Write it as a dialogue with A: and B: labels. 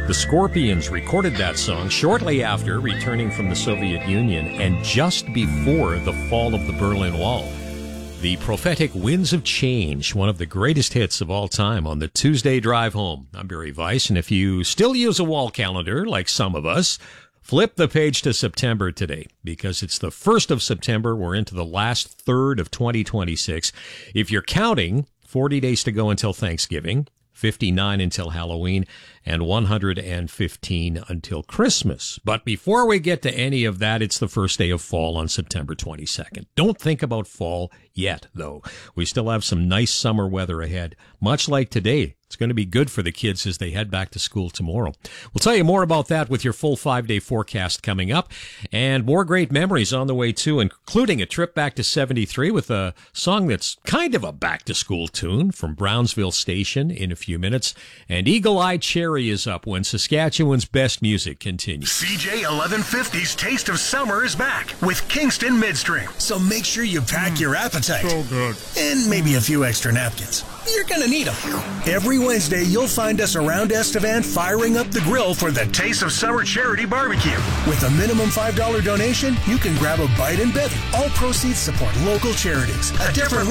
A: The Scorpions recorded that song shortly after returning from the Soviet Union and just before the fall of the Berlin Wall. The prophetic Winds of Change, one of the greatest hits of all time on the Tuesday Drive Home. I'm Barry Weiss, and if you still use a wall calendar, like some of us, flip the page to September today, because it's the 1st of September. We're into the last third of 2026. If you're counting, 40 days to go until Thanksgiving, 59 until Halloween, and 115 until Christmas. But before we get to any of that, it's the first day of fall on September 22nd. Don't think about fall yet, though. We still have some nice summer weather ahead, much like today. It's going to be good for the kids as they head back to school tomorrow. We'll tell you more about that with your full 5-day forecast coming up, and more great memories on the way too, including a trip back to 73 with a song that's kind of a back-to-school tune from Brownsville Station in a few minutes. And Eagle Eye Cherry is up when Saskatchewan's best music continues.
B: CJ 1150's Taste of Summer is back with Kingston Midstream. So make sure you pack your appetite.
C: So good.
B: And maybe a few extra napkins. You're going to need them. Every Wednesday, you'll find us around Estevan firing up the grill for the Taste of Summer Charity Barbecue. With a minimum $5 donation, you can grab a bite and bevy. All proceeds support local charities. A different